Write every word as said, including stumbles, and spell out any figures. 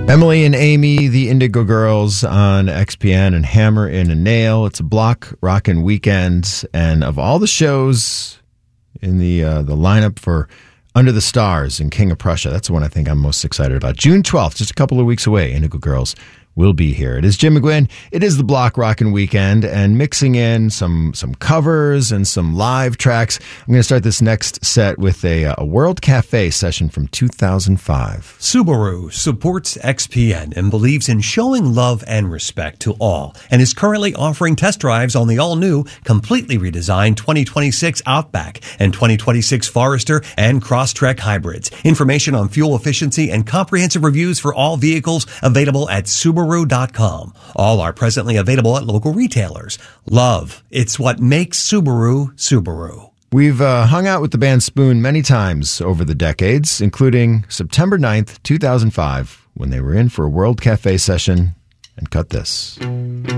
Emily and Amy, the Indigo Girls on X P N, and Hammer in a Nail. It's a block rockin' weekend, and of all the shows in the uh, the lineup for Under the Stars and King of Prussia, that's the one I think I'm most excited about. June twelfth, just a couple of weeks away, Indigo Girls will be here. It is Jim McGuinn. It is the block rockin' weekend, and mixing in some some covers and some live tracks. I'm going to start this next set with a, a World Cafe session from two thousand five. Subaru supports X P N and believes in showing love and respect to all, and is currently offering test drives on the all-new, completely redesigned twenty twenty-six Outback and twenty twenty-six Forester and Crosstrek hybrids. Information on fuel efficiency and comprehensive reviews for all vehicles available at Subaru dot com. All are presently available at local retailers. Love, it's what makes Subaru, Subaru. We've uh, hung out with the band Spoon many times over the decades, including September ninth, two thousand five, when they were in for a World Cafe session and cut this.